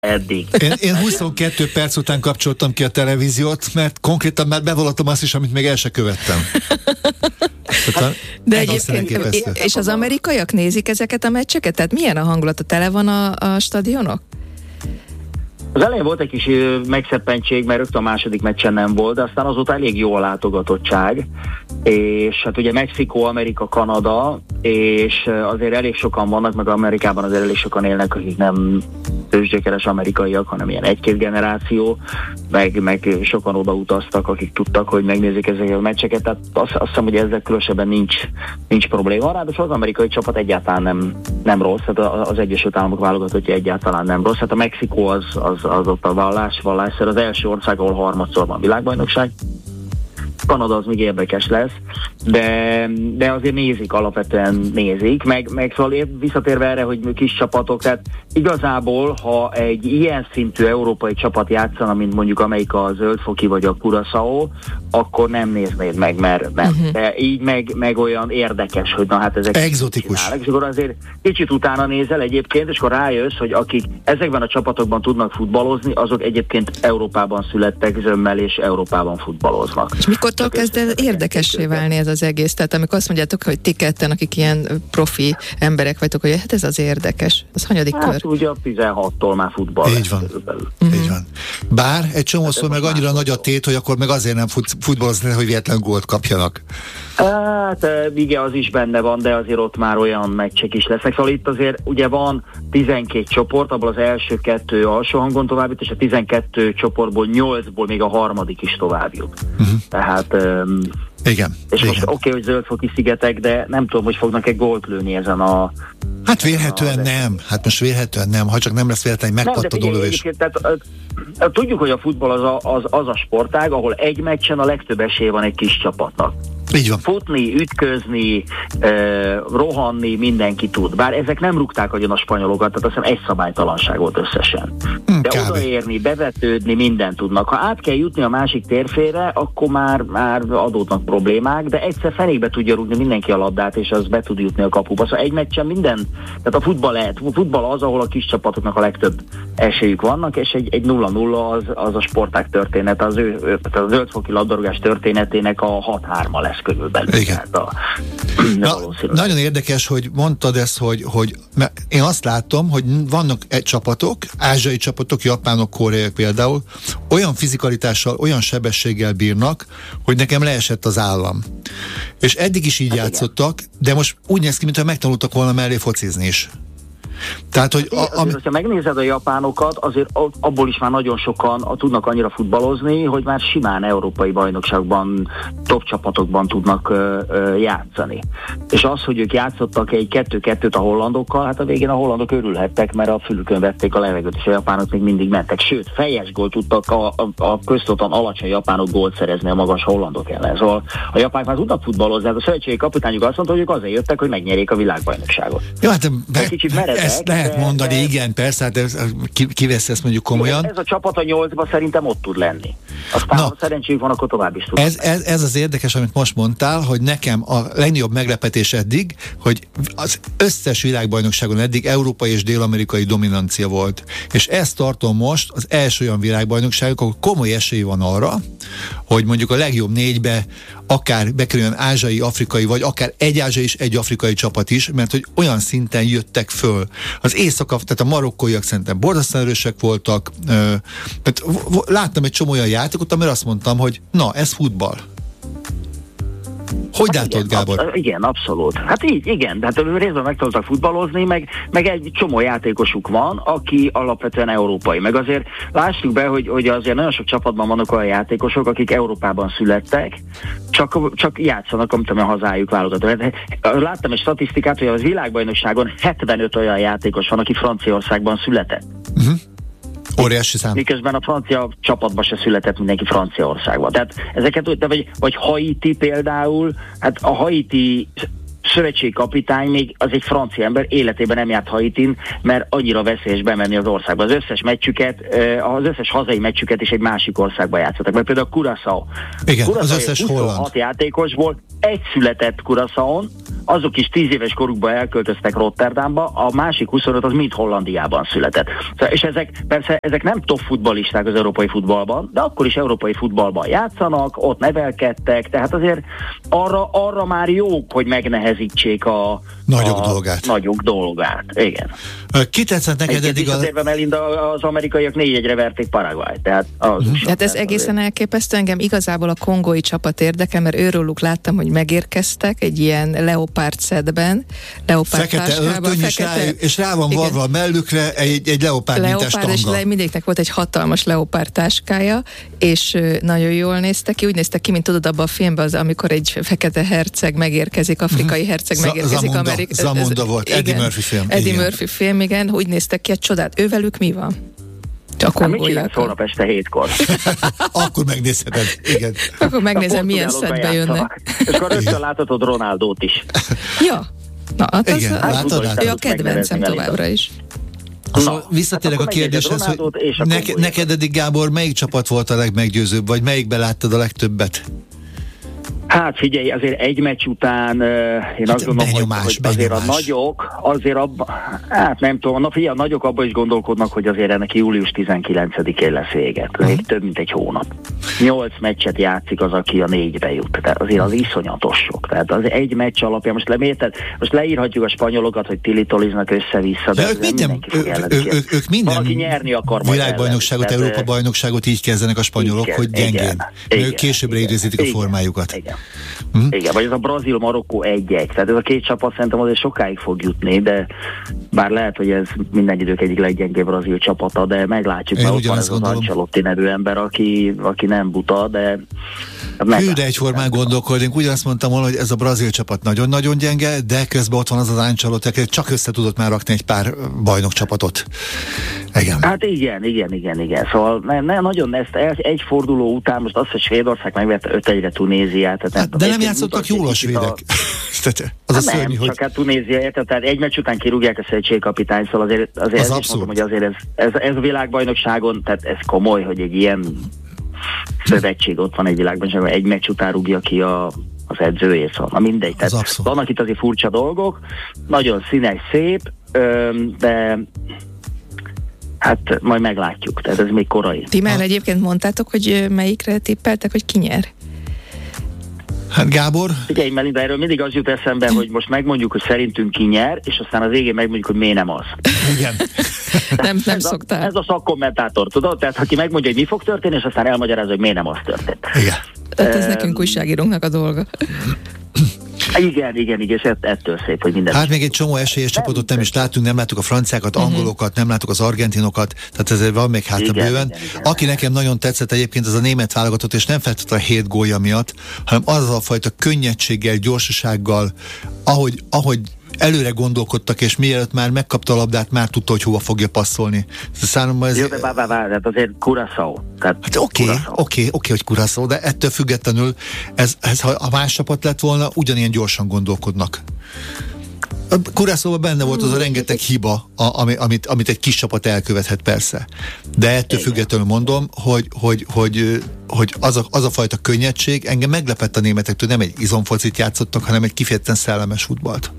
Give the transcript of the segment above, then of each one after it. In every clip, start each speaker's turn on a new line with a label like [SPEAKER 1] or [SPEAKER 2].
[SPEAKER 1] eddig.
[SPEAKER 2] Én 22 perc után kapcsoltam ki a televíziót, mert konkrétan már bevallottam azt is, amit még el se követtem.
[SPEAKER 3] De egyébként, és az amerikaiak nézik ezeket a meccseket? Tehát milyen a hangulata? Tele van a stadionok?
[SPEAKER 1] Az elején volt egy kis megszeppentség, mert rögtön a második meccsen nem volt, de aztán azóta elég jó a látogatottság, és hát ugye Mexikó, Amerika, Kanada, és azért elég sokan vannak, meg Amerikában azért elég sokan élnek, akik nem tőzsgyökeres amerikaiak, hanem ilyen egy-két generáció, meg sokan oda utaztak, akik tudtak, hogy megnézik ezeket a meccseket, tehát azt hiszem, hogy ezzel különösebben nincs probléma. Ráadásul az amerikai csapat egyáltalán nem rossz, tehát az Egyesült Államok válogatottja egyáltalán nem rossz, hát a Mexikó az ott a vallásszer az első ország, ahol harmadszor van világbajnokság. Kanada az még érdekes lesz, de azért nézik, alapvetően nézik, meg szóval visszatérve erre, hogy kis csapatok, tehát igazából, ha egy ilyen szintű európai csapat játszana, mint mondjuk amelyik a Zöld-foki vagy a Curaçao, akkor nem néznéd meg, mert nem. De így meg olyan érdekes, hogy na hát ezek
[SPEAKER 2] egzotikus.
[SPEAKER 1] És akkor azért kicsit utána nézel egyébként, és akkor rájössz, hogy akik ezekben a csapatokban tudnak futballozni, azok egyébként Európában születtek zömmel, és Európában futballoznak.
[SPEAKER 3] És mikortól kezd el érdekessé válni ez az egész? Tehát amikor azt mondjátok, hogy ti ketten, akik ilyen profi emberek vagytok, hogy hát ez az érdekes. Az hanyadik kör?
[SPEAKER 1] Hát ugye a 16-tól már futball.
[SPEAKER 2] Így van. Így van. Bár egy csomószor meg annyira nagy a tét, hogy akkor meg azért nem futballozni, hogy véletlen gólt kapjanak.
[SPEAKER 1] Hát igen, az is benne van, de azért ott már olyan meccsek is lesznek. Szóval itt azért ugye van 12 csoport, abból az első 2 alsó hangon tovább jut, és a 12 csoportból 8-ból még a harmadik is tovább jut. Tehát
[SPEAKER 2] igen.
[SPEAKER 1] És
[SPEAKER 2] igen.
[SPEAKER 1] most oké, hogy Zöld-foki szigetek, de nem tudom, hogy fognak-e gólt lőni ezen a...
[SPEAKER 2] Hát vélhetően nem. Hát most vélhetően nem. Ha csak nem lesz véletlen egy megpattanó lövés.
[SPEAKER 1] Tudjuk, hogy a futball az a sportág, ahol egy meccsen a legtöbb esély van egy kis csapatnak.
[SPEAKER 2] Így van.
[SPEAKER 1] Futni, ütközni, rohanni, mindenki tud. Bár ezek nem rúgták agyon a spanyolokat, tehát azt hiszem egy szabálytalanság volt összesen. De
[SPEAKER 2] kb.
[SPEAKER 1] Odaérni, bevetődni, mindent tudnak. Ha át kell jutni a másik térfélre, akkor már adódnak problémák, de egyszer fenékbe tudja rúgni mindenki a labdát, és az be tud jutni a kapuba. Szóval egy meccsen minden, tehát a futball az, ahol a kis csapatoknak a legtöbb esélyük vannak, és egy 0-0 az a sportág történet, az Zöld-foki labdarúgás történetének a 6-3-a lesz körülbelül.
[SPEAKER 2] Igen. Nagyon érdekes, hogy mondtad ezt, hogy én azt látom, hogy vannak csapatok, ázsiai csapatok, japánok, koreaiak például, olyan fizikalitással, olyan sebességgel bírnak, hogy nekem leesett az állam. És eddig is így játszottak, de most úgy néz ki, mintha megtanultak volna mellé focizni is. Tehát, hogy
[SPEAKER 1] hogyha megnézed a japánokat, azért abból is már nagyon sokan tudnak annyira futballozni, hogy már simán európai bajnokságban, top csapatokban tudnak játszani. És az, hogy ők játszottak egy 2-2-t a hollandokkal, hát a végén a hollandok örülhettek, mert a fülükön vették a levegőt, és a japánok még mindig mentek. Sőt, fejes gólt tudtak a köztudottan alacsony japánok gólt szerezni a magas hollandok ellen. Szóval a japánok már tudnak futballozni, a szövetségi kapitányuk azt mondta, hogy ők azért jöttek, hogy megnyerjék a világbajnokságot.
[SPEAKER 2] Jó, hát
[SPEAKER 1] kicsit meredek,
[SPEAKER 2] ezt lehet mondani, igen, persze, hát kivesz ezt mondjuk komolyan.
[SPEAKER 1] Ez a csapat a 8-ban szerintem ott tud lenni. Aztán ha szerencséjük van, akkor tovább is tud.
[SPEAKER 2] Ez az érdekes, amit most mondtál, hogy nekem a legnagyobb meglepetés eddig, hogy az összes világbajnokságon eddig európai és dél-amerikai dominancia volt. És ezt tartom most az első olyan világbajnokságok, ahol komoly esély van arra, hogy mondjuk a legjobb 4-be akár bekerüljön ázsiai, afrikai, vagy akár egy ázsiai és egy afrikai csapat is, mert hogy olyan szinten jöttek föl. Az tehát a marokkóiak szerintem borzasztóan erősek voltak. Láttam egy csomó olyan játékot, amire azt mondtam, hogy na, ez futball. Hogy látod, Gábor?
[SPEAKER 1] Igen, abszolút. Hát így, igen. De hát részben meg tudtak futballozni, meg egy csomó játékosuk van, aki alapvetően európai. Meg azért lássuk be, hogy azért nagyon sok csapatban vannak olyan játékosok, akik Európában születtek, csak játszanak, amit a hazájuk válogató. Láttam egy statisztikát, hogy az világbajnokságon 75 olyan játékos van, aki Franciaországban született.
[SPEAKER 2] Óriási szám.
[SPEAKER 1] Miközben a francia csapatban se született mindenki Franciaországban. Tehát ezeket, vagy Haiti például, hát a haiti szövetségi kapitány még az egy francia ember, életében nem járt Haitin, mert annyira veszélyes bemenni az országba. Az összes hazai meccsüket is egy másik országba játszottak. Mert például a Curaçao.
[SPEAKER 2] Igen, az összes holland.
[SPEAKER 1] 26 játékosból egy született Curaçaón, azok is 10 éves korukban elköltöztek Rotterdamba, a másik 25 az mind Hollandiában született. És ezek nem top futballisták az európai futballban, de akkor is európai futballban játszanak, ott nevelkedtek, tehát azért arra már jók, hogy megnehezítsék a nagyok dolgát. Igen.
[SPEAKER 2] Ki tetszett neked eddig
[SPEAKER 1] az amerikaiak 4-1-re verték Paraguayt. Tehát
[SPEAKER 3] ez egészen elképesztő. Engem igazából a kongói csapat érdekel, mert őróluk láttam, hogy megérkeztek egy ilyen leopárd szedben, leopárd táskában.
[SPEAKER 2] És rá van varva a mellükre egy leopárd mintás tanga.
[SPEAKER 3] És mindegyiknek volt egy hatalmas leopárd táskája, és nagyon jól néztek ki. Úgy néztek ki, mint tudod abban a filmben, amikor egy fekete herceg megérkezik, afrikai herceg megérkezik Amerikába.
[SPEAKER 2] Zamunda volt, Eddie Murphy film.
[SPEAKER 3] Eddie Murphy film, igen, úgy néztek ki, egy csodát. Ővelük mi van?
[SPEAKER 1] A kongóiak. Holnap este 7-kor.
[SPEAKER 2] Akkor megnézheted, igen.
[SPEAKER 3] Akkor megnézem, milyen szedbe jönnek.
[SPEAKER 1] És akkor rögtön láthatod Ronaldót is.
[SPEAKER 3] Ja. Na, hát
[SPEAKER 2] igen, látod?
[SPEAKER 3] A kedvencem továbbra is.
[SPEAKER 2] Szóval visszatérek a kérdéshez, hogy neked eddig, Gábor, melyik csapat volt a legmeggyőzőbb, vagy melyikben láttad a legtöbbet?
[SPEAKER 1] Hát figyelj, azért egy meccs után én azt gondolom, hogy azért a nagyok, nem tudom, a nagyok abban is gondolkodnak, hogy azért ennek július 19-én lesz véget. Még több mint egy hónap. 8 meccset játszik az, aki a 4-be jut. Tehát azért az iszonyatos sok. Tehát az egy meccs alapján, most leírhatjuk a spanyolokat, hogy tilitoliznak össze-vissza, de
[SPEAKER 2] ők minden
[SPEAKER 1] valaki nyerni akar
[SPEAKER 2] világbajnokságot, Európa-bajnokságot így kezdenek a spanyolok, hogy gyengén. Ők későbbre időzítik a formájukat.
[SPEAKER 1] Igen, vagy ez a Brazil-Marokkó 1-1. Tehát ez a két csapat szerintem azért sokáig fog jutni, de bár lehet, hogy ez minden idők egyik leggyengébb brazil csapata, de meglátjuk, mert ott van ez az Ancelotti nevű ember, aki nem buta, de
[SPEAKER 2] de egyformán gondolkodunk. Ugyanazt mondtam volna, hogy ez a brazil csapat nagyon-nagyon gyenge, de közben ott van az Ancelotti, aki csak össze tudott már rakni egy pár bajnokcsapatot. Igen.
[SPEAKER 1] Hát igen. Szóval nagyon ezt egy forduló után, most azt, hogy Svédország megvette 5-1-re Tunéziát.
[SPEAKER 2] De nem játszottak jól a svédek.
[SPEAKER 1] Az a szörnyű, hogy... csak hát Tunézia, tehát egy meccs után kirúgják a szövetségkapitány, szóval azért
[SPEAKER 2] az
[SPEAKER 1] mondom, hogy azért ez a világbajnokságon, tehát ez komoly, hogy egy ilyen szövetség ott van egy világbajnokságon, egy meccs után rúgja ki az edzőjét, szóval na mindegy. Tehát vannak itt azért furcsa dolgok, nagyon színes, szép, de hát majd meglátjuk, tehát ez még korai.
[SPEAKER 3] Ti már egyébként mondtátok, hogy melyikre tippeltek, hogy ki nyer?
[SPEAKER 2] Hát Gábor?
[SPEAKER 1] Figyelj, Melinda, erről mindig az jut eszembe, hogy most megmondjuk, hogy szerintünk ki nyer, és aztán az végén megmondjuk, hogy miért nem az.
[SPEAKER 2] Igen.
[SPEAKER 3] nem szoktál.
[SPEAKER 1] Ez a szakkommentátor, tudod? Tehát aki megmondja, hogy mi fog történni, és aztán elmagyarázza, hogy miért nem az történt.
[SPEAKER 2] Igen.
[SPEAKER 3] Tehát ez nekünk újságírónknak a dolga.
[SPEAKER 1] Igen, és ettől szép, hogy minden.
[SPEAKER 2] Hát még egy csomó esélyes csapatot nem is látunk, nem láttuk a franciákat, angolokat, nem láttuk az argentinokat, tehát ezért van még hátra bőven. Igen. Aki nekem nagyon tetszett egyébként, az a német válogatott, és nem feltétlenül a 7 gólja miatt, hanem az a fajta könnyedséggel, gyorsasággal, ahogy előre gondolkodtak, és mielőtt már megkapta a labdát, már tudta, hogy hova fogja passzolni. Számomra ez...
[SPEAKER 1] Jó, de hát azért Curaçao.
[SPEAKER 2] Hát oké, hogy Curaçao, de ettől függetlenül ez, ha a más csapat lett volna, ugyanilyen gyorsan gondolkodnak. Curaçaóban benne volt az a rengeteg hiba, amit egy kis csapat elkövethet persze. De ettől függetlenül mondom, hogy az a fajta könnyedség engem meglepett a németektől, nem egy izomfocit játszottak, hanem egy kifejezetten szellemes futballt.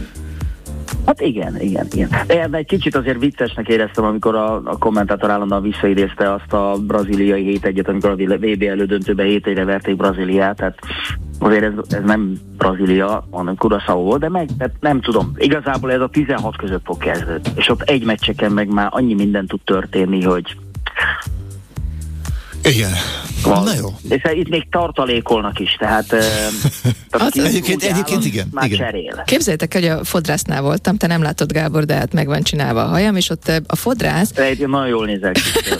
[SPEAKER 1] Hát igen. De egy kicsit azért viccesnek éreztem, amikor a kommentátor állandóan visszaidézte azt a braziliai 7-1-et, amikor a VB elődöntőben 7-1-re verték Brazíliát, tehát azért ez nem Brazília, hanem Curaçao volt, de nem tudom, igazából ez a 16 között fog kezdődni, és ott egy meccseken meg már annyi minden tud történni, hogy
[SPEAKER 2] igen. Na jó.
[SPEAKER 1] És itt még tartalékolnak is, tehát
[SPEAKER 2] egyébként igen.
[SPEAKER 1] Már cserél.
[SPEAKER 3] Képzeljétek, hogy a fodrásznál voltam, te nem látod, Gábor, de hát meg van csinálva a hajam, és ott a fodrász
[SPEAKER 1] nagyon jól nézek.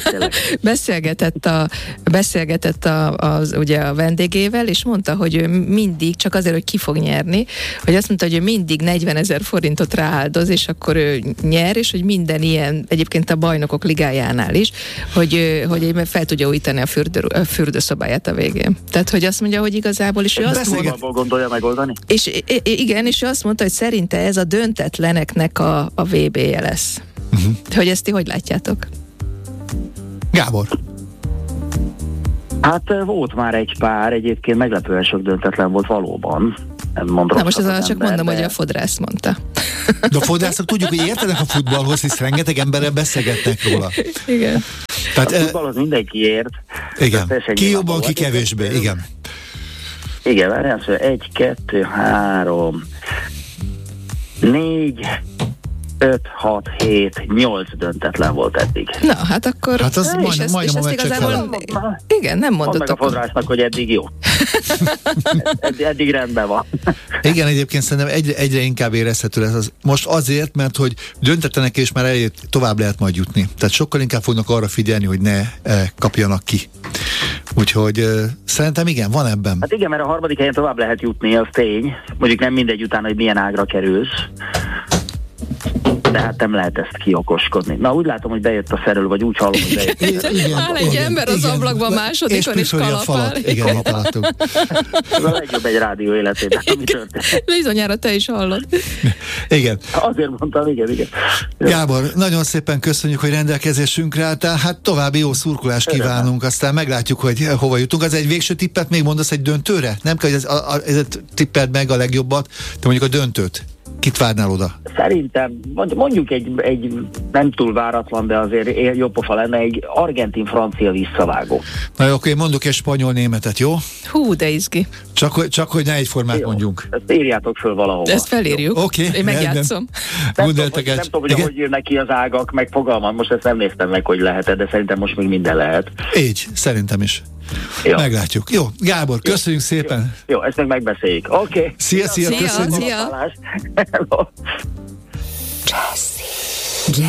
[SPEAKER 3] beszélgetett ugye a vendégével, és mondta, hogy ő mindig, csak azért, hogy ki fog nyerni, hogy azt mondta, hogy ő mindig 40 000 forintot rááldoz, és akkor ő nyer, és hogy minden ilyen, egyébként a bajnokok ligájánál is, hogy fel tudja újítani a fürdőszobáját a végén. Tehát, hogy azt mondja, hogy igazából is ő azt mondja,
[SPEAKER 1] gondolja megoldani?
[SPEAKER 3] És igen, és ő azt mondta, hogy szerinte ez a döntetleneknek a VB-je lesz. Hogy ezt ti hogy látjátok?
[SPEAKER 2] Gábor?
[SPEAKER 1] Hát volt már egy pár, egyébként meglepően sok döntetlen volt valóban.
[SPEAKER 3] Na most csak mondom, hogy a fodrász mondta.
[SPEAKER 2] De a fodrászok tudjuk, hogy értenek a futballhoz, hisz rengeteg emberrel beszélgetnek róla.
[SPEAKER 3] Igen.
[SPEAKER 1] Tehát, a futballhoz mindenki ért.
[SPEAKER 2] Igen. Ki jobban, ki kevésbé, igen.
[SPEAKER 1] Igen, várjál, 1, 2, 3, 4, 5, 6, 7, 8 döntetlen volt eddig.
[SPEAKER 3] Na, hát akkor...
[SPEAKER 2] Hát az majdnem a meccsek fel.
[SPEAKER 3] Igen, nem mondottak.
[SPEAKER 1] Mondd meg a fodrásznak, hogy eddig jó. Eddig rendben van.
[SPEAKER 2] Igen, egyébként szerintem egyre inkább érezhető lesz az. Most azért, mert hogy döntetlenek és már tovább lehet majd jutni. Tehát sokkal inkább fognak arra figyelni, hogy ne kapjanak ki. Úgyhogy szerintem igen, van ebben.
[SPEAKER 1] Hát igen, mert a harmadik helyen tovább lehet jutni, az tény. Mondjuk nem mindegy utána, hogy milyen ágra kerülsz. De hát nem lehet ezt kiokoskodni. Na, úgy látom, hogy bejött a szerelő, vagy úgy hallom, hogy bejött a szerelő.
[SPEAKER 3] Áll egy ember az ablakban másodikon és kalapál.
[SPEAKER 2] Igen, itt álltunk.
[SPEAKER 1] Ez a legjobb egy rádió életében, ami történt.
[SPEAKER 3] Bizonyára te is hallod.
[SPEAKER 2] Igen.
[SPEAKER 1] Azért mondtam, igen.
[SPEAKER 2] Gábor, nagyon szépen köszönjük, hogy rendelkezésünkre álltál. Hát további jó szurkolást kívánunk, aztán meglátjuk, hogy hova jutunk. Az egy végső tippet még mondasz egy döntőre? Nem kell, hogy ez tippeld meg a legjobbat, de mondjuk a döntőt. Kit várnál oda?
[SPEAKER 1] Szerintem mondjuk egy nem túl váratlan, de azért jobb pofa lenne egy argentin-francia visszavágó.
[SPEAKER 2] Na jó, akkor én mondok egy spanyol-németet, jó?
[SPEAKER 3] Hú, de izgi.
[SPEAKER 2] Csak hogy ne egyformát mondjunk.
[SPEAKER 1] Ezt írjátok föl valahova.
[SPEAKER 3] Ezt felírjuk.
[SPEAKER 2] Oké.
[SPEAKER 3] Én megjátszom.
[SPEAKER 1] Nem tudom, hogy jönnek ki az ágak, meg fogalmam. Most ezt nem néztem meg, hogy lehet, de szerintem most még minden lehet.
[SPEAKER 2] Így, szerintem is.
[SPEAKER 1] Jó.
[SPEAKER 2] Meglátjuk. Jó, Gábor, köszönjük szépen.
[SPEAKER 1] Jó, ezt meg megbeszéljük. Oké.
[SPEAKER 2] Szia, köszönjük.
[SPEAKER 3] Szia.
[SPEAKER 1] Hello.
[SPEAKER 3] Jazz.